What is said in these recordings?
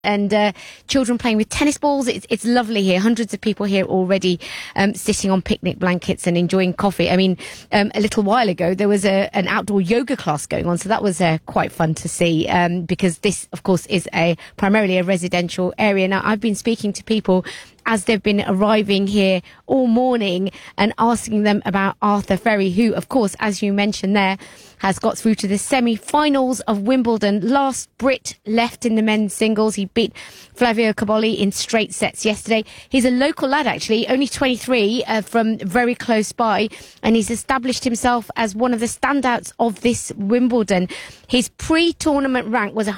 and children playing with tennis balls. It's lovely here. Hundreds of people here already sitting on picnic blankets and enjoying coffee. I mean, a little while ago, there was an outdoor yoga class going on. So that was quite fun to see because this, of course, is primarily a residential area. Now, I've been speaking to people as they've been arriving here all morning and asking them about Arthur Ferry, who, of course, as you mentioned there, has got through to the semi-finals of Wimbledon. Last Brit left in the men's singles. He beat Flavio Cobolli in straight sets yesterday. He's a local lad, actually, only 23, from very close by, and he's established himself as one of the standouts of this Wimbledon. His pre-tournament rank was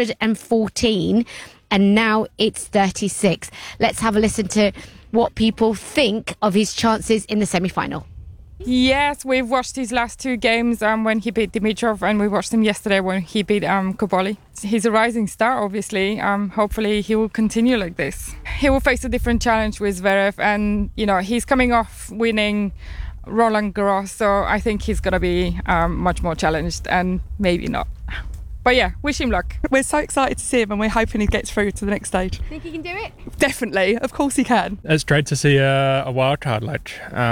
114, and now it's 36. Let's have a listen to what people think of his chances in the semi-final. Yes, we've watched his last two games when he beat Dimitrov, and we watched him yesterday when he beat Cobolli. He's a rising star, obviously. Hopefully he will continue like this. He will face a different challenge with Zverev, and he's coming off winning Roland Garros, so I think he's going to be much more challenged, and maybe not. But yeah, wish him luck. We're so excited to see him, and we're hoping he gets through to the next stage. Think he can do it? Definitely, of course he can. It's great to see a wild card like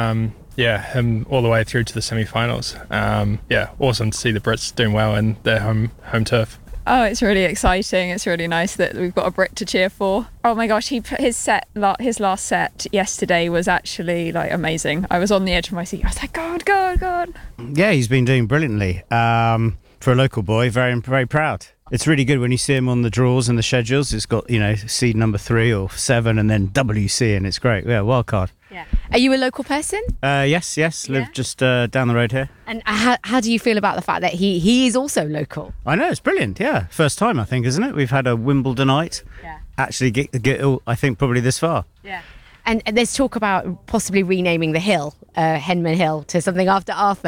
him all the way through to the semi-finals. Awesome to see the Brits doing well in their home turf. Oh, it's really exciting. It's really nice that we've got a Brit to cheer for. Oh my gosh, his last set yesterday was actually amazing. I was on the edge of my seat. I was like, God. Yeah, he's been doing brilliantly. For a local boy, very, very proud. It's really good when you see him on the draws and the schedules. It's got, seed number 3 or 7 and then WC, and it's great. Yeah, wild card. Yeah. Are you a local person? Yes. Live just down the road here. And how do you feel about the fact that he is also local? I know, it's brilliant, yeah. First time, I think, isn't it? We've had a Wimbledonite actually get I think, probably this far. Yeah. And there's talk about possibly renaming the hill, Henman Hill, to something after Arthur.